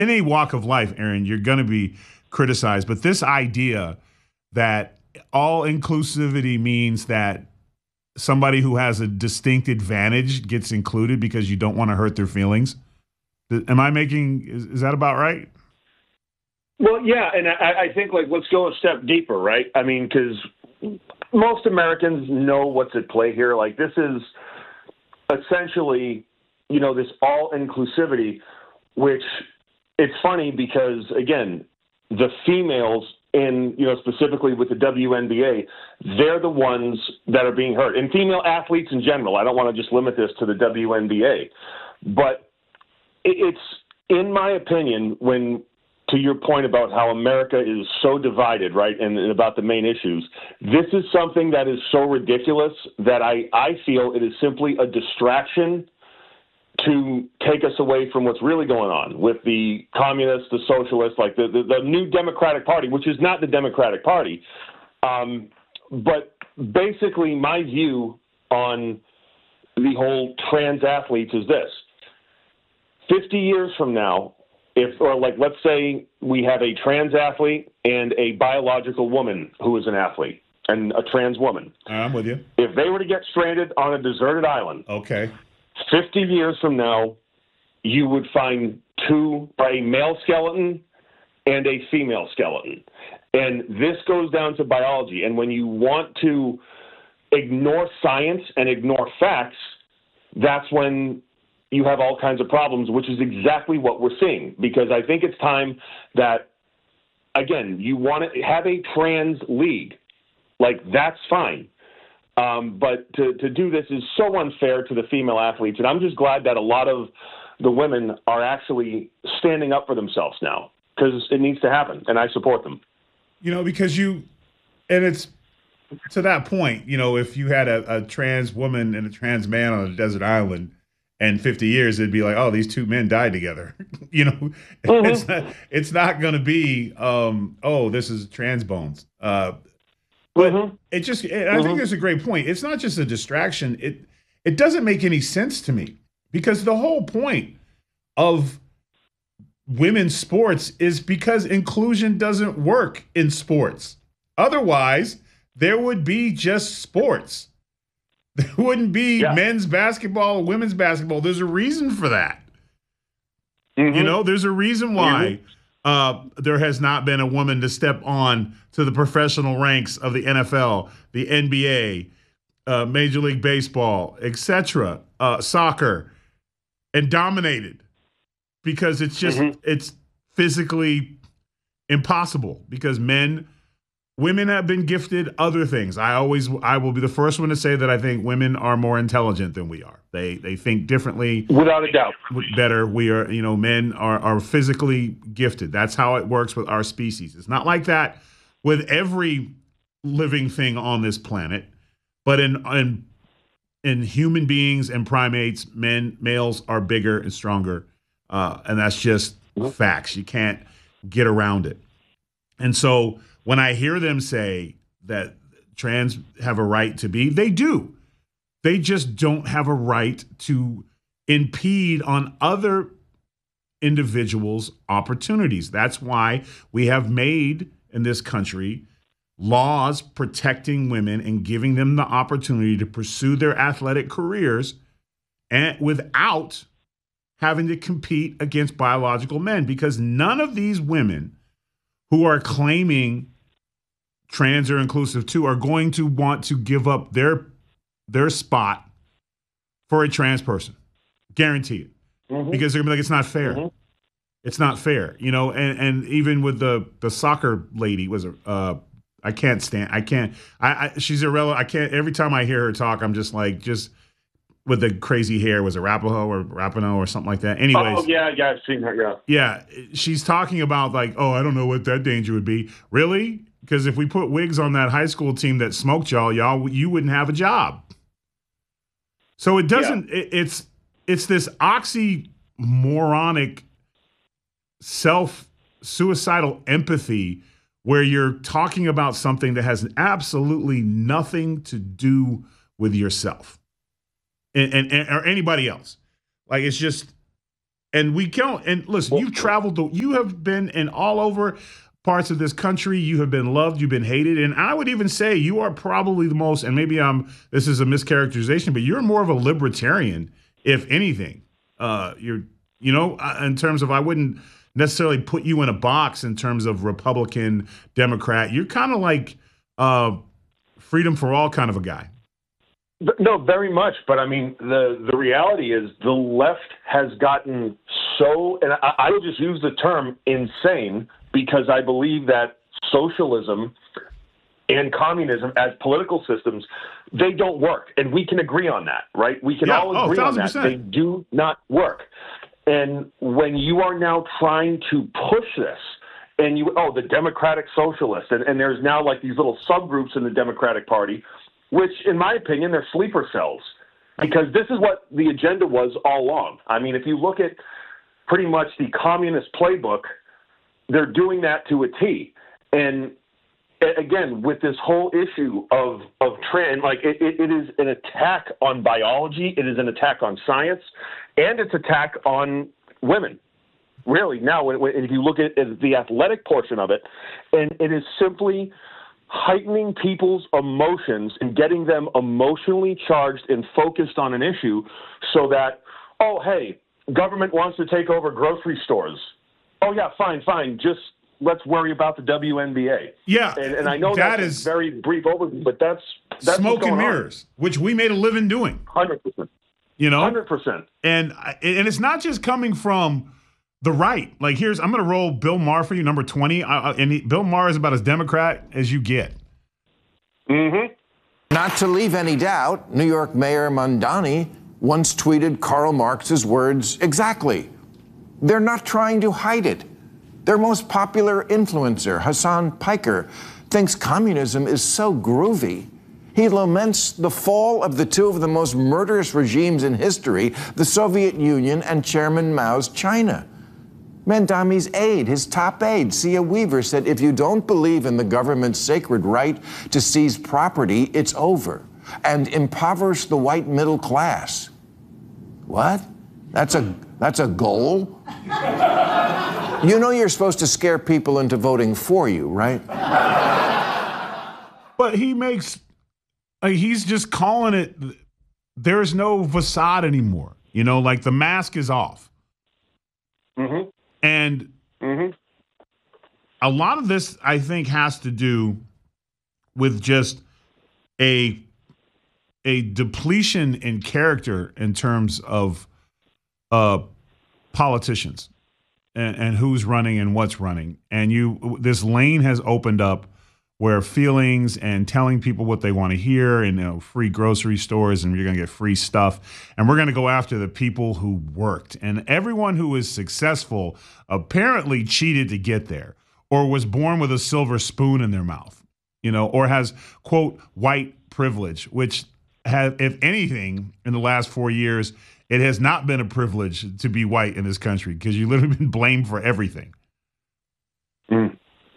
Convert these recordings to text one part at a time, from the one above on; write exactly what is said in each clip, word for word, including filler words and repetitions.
in any walk of life, Aaron, you're going to be criticized. But this idea that all inclusivity means that somebody who has a distinct advantage gets included because you don't want to hurt their feelings. Am I making, is, is that about right? Well, yeah, and I, I think, like, let's go a step deeper, right? I mean, because most Americans know what's at play here. Like, this is essentially, you know, this all-inclusivity, which it's funny because, again, the females in, you know, specifically with the W N B A, they're the ones that are being hurt. And female athletes in general, I don't want to just limit this to the W N B A. But it's, in my opinion, when – to your point about how America is so divided, right, and, and about the main issues, this is something that is so ridiculous that I, I feel it is simply a distraction to take us away from what's really going on with the communists, the socialists, like the, the, the new Democratic Party, which is not the Democratic Party. Um, but basically my view on the whole trans athletes is this. fifty years from now, If, or like, let's say we have a trans athlete and a biological woman who is an athlete and a trans woman. I'm with you. If they were to get stranded on a deserted island, okay, fifty years from now, you would find two, a male skeleton and a female skeleton. And this goes down to biology. And when you want to ignore science and ignore facts, that's when you have all kinds of problems, which is exactly what we're seeing. Because I think it's time that, again, you want to have a trans league. Like, that's fine. Um, but to, to do this is so unfair to the female athletes. And I'm just glad that a lot of the women are actually standing up for themselves now, because it needs to happen, and I support them. You know, because you, and it's to that point, you know, if you had a, a trans woman and a trans man on a desert island, and fifty years, it'd be like, oh, these two men died together. you know, mm-hmm. it's not, it's not going to be, um, oh, this is trans bones. Uh, but mm-hmm. it just, it, I mm-hmm. think it's a great point. It's not just a distraction. It, it doesn't make any sense to me, because the whole point of women's sports is because inclusion doesn't work in sports. Otherwise, there would be just sports. There wouldn't be yeah. men's basketball, women's basketball. There's a reason for that. Mm-hmm. You know, there's a reason why mm-hmm. uh, there has not been a woman to step on to the professional ranks of the N F L, the N B A, uh, Major League Baseball, et cetera, uh, soccer, and dominated, because it's just mm-hmm. it's physically impossible, because men. Women have been gifted other things. I always, I will be the first one to say that I think women are more intelligent than we are. They they think differently. Without a doubt. Better. We are, you know, men are, are physically gifted. That's how it works with our species. It's not like that with every living thing on this planet, but in, in, in human beings and primates, men, males are bigger and stronger. Uh, and that's just mm-hmm. facts. You can't get around it. And so, when I hear them say that trans have a right to be, they do. They just don't have a right to impede on other individuals' opportunities. That's why we have made in this country laws protecting women and giving them the opportunity to pursue their athletic careers and without having to compete against biological men, because none of these women who are claiming trans or inclusive too are going to want to give up their their spot for a trans person. Guarantee it. Mm-hmm. Because they're gonna be like, it's not fair. Mm-hmm. It's not fair. You know, and, and even with the the soccer lady was a uh I can't stand I can't I, I she's irrelevant. I can't every time I hear her talk, I'm just like just with the crazy hair, was it Rapaho or Rapino or something like that? Anyways. Oh, yeah, yeah, I've seen her, yeah. Yeah, she's talking about like, oh, I don't know what that danger would be. Really? Because if we put wigs on that high school team that smoked y'all, y'all, you wouldn't have a job. So it doesn't, yeah. it, it's it's this oxymoronic self-suicidal empathy where you're talking about something that has absolutely nothing to do with yourself. And, and, and or anybody else. Like, it's just And we can't. And listen, Well, you've traveled. To, you have been in all over parts of this country. You have been loved. You've been hated. And I would even say you are probably the most. And maybe I'm. This is a mischaracterization, but you're more of a libertarian, if anything. Uh, you're. You know, in terms of, I wouldn't necessarily put you in a box in terms of Republican, Democrat. You're kind of like uh, freedom for all kind of a guy. No, very much. But I mean, the, the reality is the left has gotten so, and I, I would just use the term insane because I believe that socialism and communism as political systems, they don't work. And we can agree on that, right? We can Yeah. all Oh, agree on one thousand percent. that. They do not work. And when you are now trying to push this, and you, oh, the Democratic Socialists, and, and there's now like these little subgroups in the Democratic Party, which, in my opinion, they're sleeper cells, because this is what the agenda was all along. I mean, if you look at pretty much the communist playbook, they're doing that to a T. And again, with this whole issue of of trend, like it, it, it is an attack on biology, it is an attack on science, and it's attack on women. Really, now, when, when, if you look at, at the athletic portion of it, and it is simply heightening people's emotions and getting them emotionally charged and focused on an issue so that, oh, hey, government wants to take over grocery stores. Oh, yeah, fine, fine. Just let's worry about the W N B A. Yeah. And, and I know that that's is a very brief overview, but that's, that's smoke and mirrors, on. which we made a living doing. one hundred percent. You know? one hundred percent. And, and it's not just coming from the right. Like, here's, I'm going to roll Bill Maher for you, number twenty. I, I, and he, Bill Maher is about as Democrat as you get. Mm-hmm. Not to leave any doubt, New York Mayor Mamdani once tweeted Karl Marx's words exactly. They're not trying to hide it. Their most popular influencer, Hassan Piker, thinks communism is so groovy. He laments the fall of the two of the most murderous regimes in history, the Soviet Union and Chairman Mao's China. Mamdani's aide, his top aide, Sia Weaver, said, if you don't believe in the government's sacred right to seize property, it's over, and impoverish the white middle class. What? That's a, that's a goal? You know you're supposed to scare people into voting for you, right? But he makes, like, he's just calling it, there's no facade anymore. You know, like the mask is off. Mm-hmm. And mm-hmm. a lot of this, I think, has to do with just a a depletion in character in terms of uh, politicians and, and who's running and what's running. And you, this lane has opened up where feelings and telling people what they want to hear, and, you know, free grocery stores, and you're going to get free stuff. And we're going to go after the people who worked. And everyone who is successful apparently cheated to get there, or was born with a silver spoon in their mouth, you know, or has, quote, white privilege, which have, if anything, in the last four years, it has not been a privilege to be white in this country, because you've literally been blamed for everything. Mm.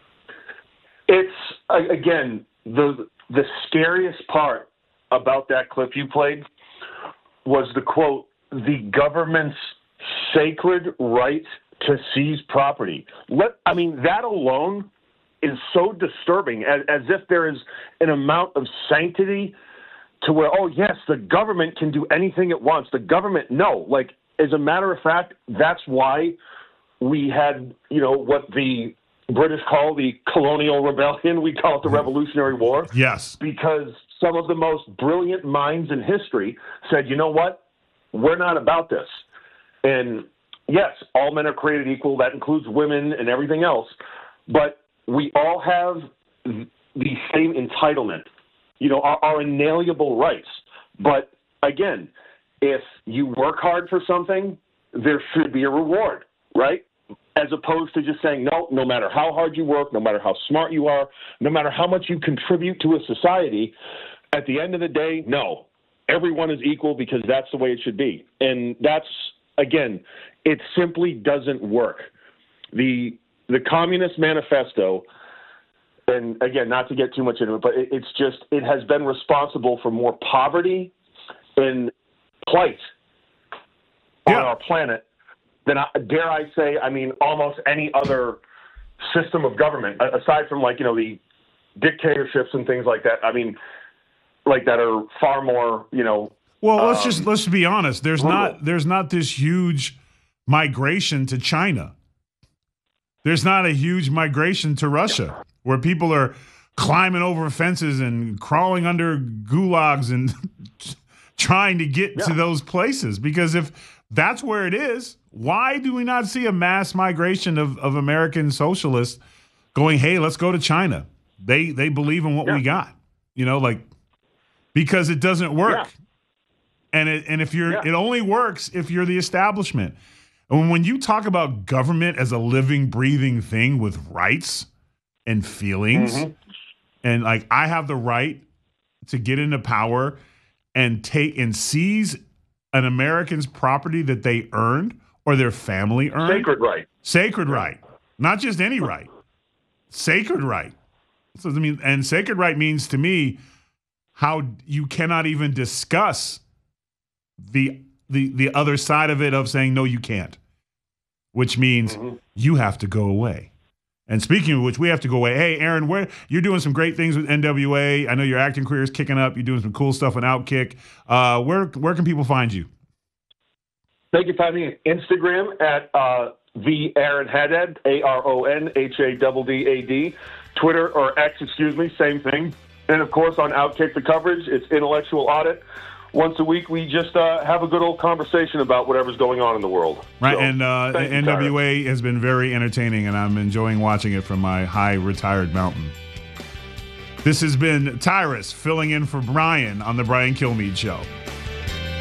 It's, again, the the scariest part about that clip you played was the quote, the government's sacred right to seize property. Let, I mean, that alone is so disturbing, as, as if there is an amount of sanctity to where, oh, yes, the government can do anything it wants. The government, no. Like, as a matter of fact, that's why we had, you know, what the British call the colonial rebellion. We call it the Revolutionary War. Yes. Because some of the most brilliant minds in history said, you know what? We're not about this. And yes, all men are created equal. That includes women and everything else. But we all have the same entitlement, you know, our, our inalienable rights. But again, if you work hard for something, there should be a reward, right? As opposed to just saying, no, no matter how hard you work, no matter how smart you are, no matter how much you contribute to a society, at the end of the day, no, everyone is equal because that's the way it should be. And that's, again, it simply doesn't work. The the Communist Manifesto, and again, not to get too much into it, but it, it's just, it has been responsible for more poverty and plight yeah. on our planet than, I, dare I say, I mean, almost any other system of government, aside from, like, you know, the dictatorships and things like that. I mean, like that are far more, you know. Well, let's um, just let's be honest. There's brutal. not there's not this huge migration to China. There's not a huge migration to Russia where people are climbing over fences and crawling under gulags and trying to get yeah. to those places. Because if that's where it is, why do we not see a mass migration of, of American socialists going, hey, let's go to China? They they believe in what yeah. we got. You know, like, because it doesn't work. Yeah. And it and if you're yeah. it only works if you're the establishment. And when you talk about government as a living, breathing thing with rights and feelings, mm-hmm. and like, I have the right to get into power and take and seize an American's property that they earned or their family earned. Sacred right. Sacred right. Not just any right. Sacred right. So I mean, and sacred right means to me how you cannot even discuss the the the other side of it of saying no, you can't, which means mm-hmm. you have to go away. And speaking of which, we have to go away. Hey, Aaron, where you're doing some great things with N W A. I know your acting career is kicking up. You're doing some cool stuff on Outkick. Uh, where where can people find you? They can find me on Instagram at uh, the Aaron Haddad, A R O N H A D D A D. Twitter or X, excuse me, same thing. And of course on Outkick the coverage, it's Intellectual Audit. Once a week, we just uh, have a good old conversation about whatever's going on in the world. Right, so, and uh, N W A you, has been very entertaining, and I'm enjoying watching it from my high retired mountain. This has been Tyrus filling in for Brian on the Brian Kilmeade Show.